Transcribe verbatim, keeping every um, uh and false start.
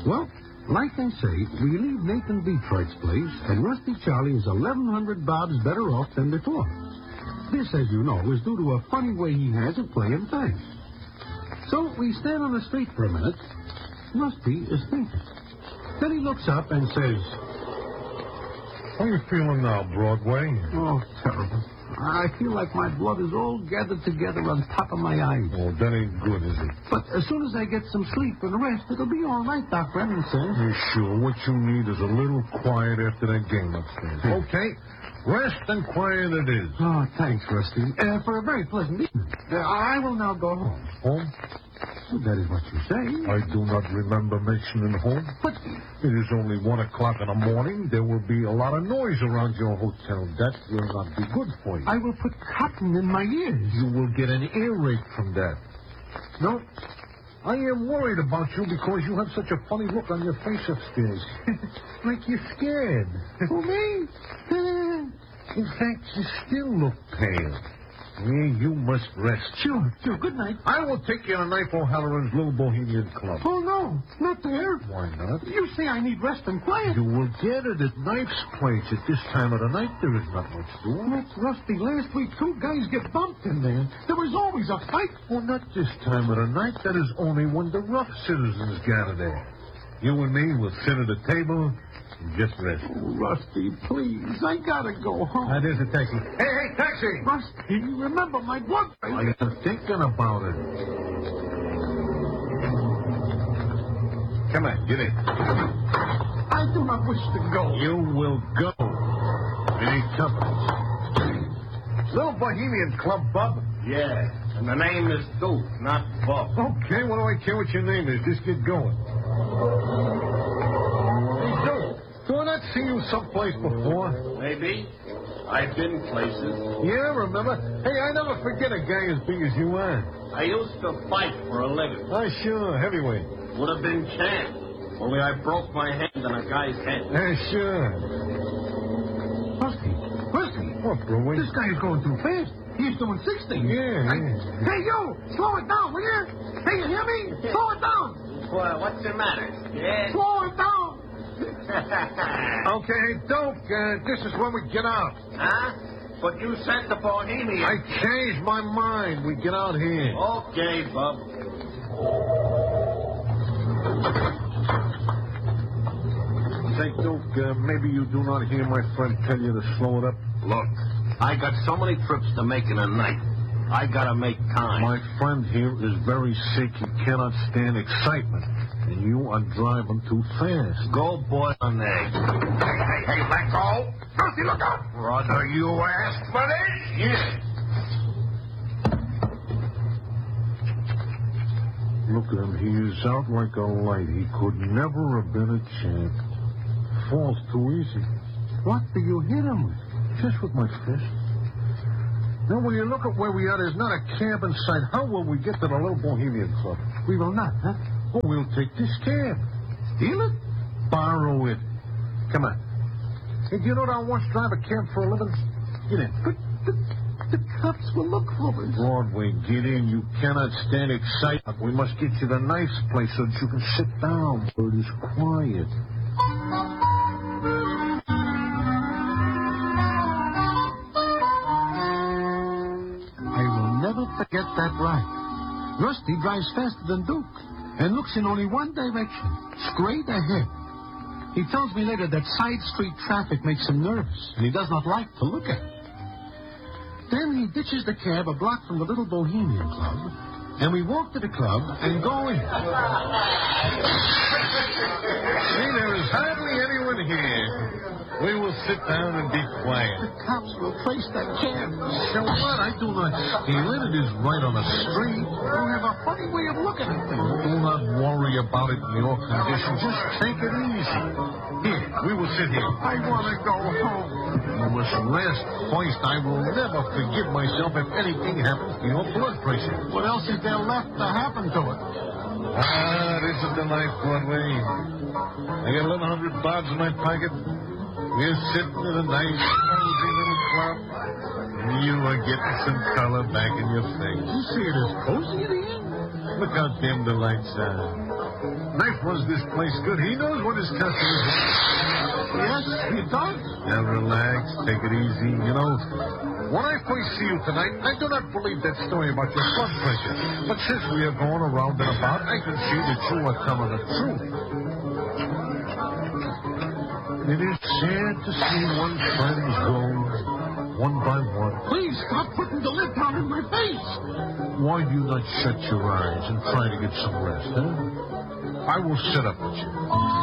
Well, like I say, we leave Nathan Detroit's place, and Rusty Charlie is eleven hundred bobs better off than before. This, as you know, is due to a funny way he has of playing thanks. So we stand on the street for a minute. Rusty is thinking. Then he looks up and says, "How you feeling now, Broadway?" "Oh, terrible. I feel like my blood is all gathered together on top of my eyes." "Oh, that ain't good, is it?" "But as soon as I get some sleep and rest, it'll be all right," Doc Brennan says. "You sure? What you need is a little quiet after that game upstairs." "Okay. Rest and quiet it is." "Oh, thanks, Rusty. Uh, for a very pleasant evening. Uh, I will now go home." "Home?" Well, that is what you say. "I do not remember mentioning home. But it is only one o'clock in the morning. There will be a lot of noise around your hotel. That will not be good for you." I will put cotton in my ears." "You will get an earache from that." "No, I am worried about you because you have such a funny look on your face upstairs. Like you're scared." "For me?" "In fact, you still look pale. Yeah, you must rest." Sure, sure. Good night." "I will take you to Knife O'Halloran's Little Bohemian Club." "Oh, no, not there." "Why not?" "You say I need rest and quiet." "You will get it at Knife's place. At this time of the night, there is not much doing." "That's Rusty. Last week, two guys get bumped in there. There was always a fight." "Well, not this time of the night. That is only when the rough citizens gather there. You and me will sit at a table and just rest." "Oh, Rusty, please. I gotta go home." Ah, there's a taxi. Hey, hey, taxi! "Rusty, remember my blood pressure." I am thinking about it. Come on, get in. "I do not wish to go." You will go. It ain't company. Little Bohemian Club, Bub. Yeah, and the name is Duke, not Bob. Okay, what do I care what your name is? Just get going. Hey, Duke, do I not see you someplace before? Maybe. I've been places. Yeah, remember? Hey, I never forget a guy as big as you are. I used to fight for a living. Oh, sure, heavyweight. Would have been champ. Only I broke my hand on a guy's head. Yeah, sure. Rusty, Rusty. What, Broadway? This guy is going too fast. He's doing sixty. Yeah, I- yeah. Hey, you! Slow it down, will you? Hey, you hear me? Slow it down! Well, what's the matter? Yeah. Slow it down! Okay, hey, Duke, uh, this is when we get out. Huh? But you said the Bohemian. I changed my mind. We get out here. Okay, Bub. Say, Duke, uh, maybe you do not hear my friend tell you to slow it up. Look, I got so many trips to make in a night. I gotta make time. My friend here is very sick. He cannot stand excitement. And you are driving too fast. Go boy on egg. Hey, hey, hey, let go. Rusty, look out. Brother, You asked for this? yeah. Look at him. He is out like a light. He could never have been a champ. Falls too easy. What do you hit him with? Just with my fist. Now, when you look at where we are, there's not a cab in sight. How will we get to the Little Bohemian Club? We will not, huh? Oh, we'll take this cab. Steal it? Borrow it. Come on. Hey, do you know that I once drive a cab for a living? Get in. But the, the cops will look for us. Broadway, get in. You cannot stand excitement. We must get you the nice place so that you can sit down where it is quiet. I will never forget that ride. Rusty drives faster than Duke and looks in only one direction, straight ahead. He tells me later that side street traffic makes him nervous, and he does not like to look at it. Then he ditches the cab a block from the Little Bohemian Club, and we walk to the club and go in. See, there is hardly anyone here. We will sit down and be quiet. The cops will trace that cab. So what? I do not steal it. It is right on the street. You have a funny way of looking at things. Do not worry about it in your condition. Just take it easy. Here, we will sit here. I want to go home. You must rest. First, I will never forgive myself if anything happens to your blood pressure. What else is there left to happen to it? Ah, this is the night, Broadway. I got eleven hundred bobs in my pocket. We're sitting in a nice, cozy little club. And you are getting some color back in your face. You see it as cozy in here? Look how dim the lights are. Knife runs this place good. He knows what his customers want. Yes, he does. Now relax, take it easy. You know, when I first see you tonight, I do not believe that story about your blood pressure. But since we are going around and about, I can see that you are telling the truth. It is sad to see one's friends go one by one. Please stop putting the lip down in my face. Why do you not shut your eyes and try to get some rest, huh? I will sit up with you.